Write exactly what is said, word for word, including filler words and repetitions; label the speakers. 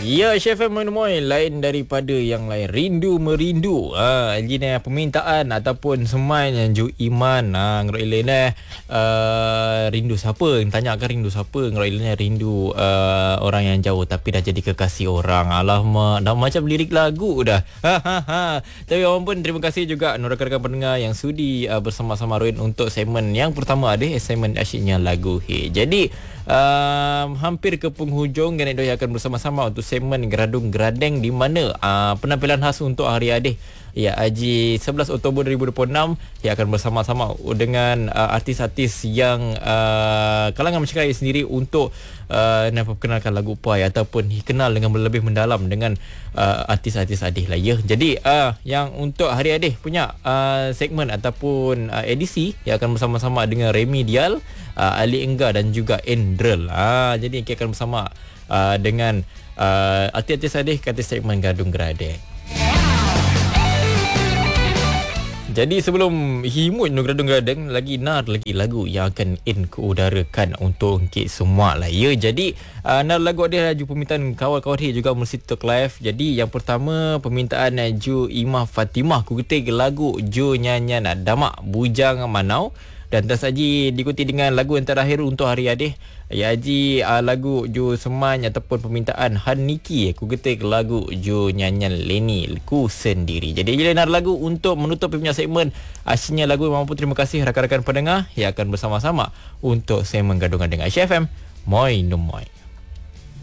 Speaker 1: Ya, Chef Moin Moin lain daripada yang lain. Rindu merindu. Ah, jenis permintaan ataupun seman yang ju iman. Ah, ngerok ilen eh. Uh, rindu siapa? Tanyakan rindu siapa? Ngerok ilen rindu uh, orang yang jauh tapi dah jadi kekasih orang. Alamak, dah macam lirik lagu dah. Ha ha ha. Tapi orang pun terima kasih juga rakan-rakan pendengar yang sudi uh, bersama-sama Ruin untuk segmen yang pertama ada segmen asyiknya lagu Hey. Jadi uh, hampir ke penghujung Ganet Doi akan bersama-sama untuk segmen Geradung Geradeng di mana uh, penampilan khas untuk Hari Adih ya Haji sebelas Oktober dua ribu dua puluh enam yang akan bersama-sama dengan uh, artis-artis yang uh, kalangan masyarakat sendiri untuk uh, memperkenalkan lagu Pai ataupun dikenal dengan lebih mendalam dengan uh, artis-artis Adih lah ya. Jadi uh, yang untuk Hari Adih punya uh, segmen ataupun uh, edisi yang akan bersama-sama dengan Remy Dial, uh, Ali Enggar dan juga Endrel. Uh, jadi kita akan bersama uh, dengan uh, artis-artis Adih kata segmen Gadung Geradeng. Jadi sebelum himut Nugradung Geradeng lagi nar lagi lagu yang akan in keudarakan untuk kita semua lah ya. Jadi uh, nar lagu ada laju permintaan kawan-kawan dia juga mesti tok live. Jadi yang pertama permintaan Ju Imah Fatimah ku ketik lagu Ju nyanyian Damak Bujang Manau dan tersaji diikuti dengan lagu yang terakhir untuk Hari Adih ya Haji uh, lagu Ju Seman ataupun permintaan Han Niki aku ketik lagu Ju nyanyian Leni ku sendiri. Jadi jadilah lagu untuk menutup punya segmen asyiknya lagu. Mampu terima kasih rakan-rakan pendengar yang akan bersama-sama untuk segmen Gadungan dengan H F M Moin Moin.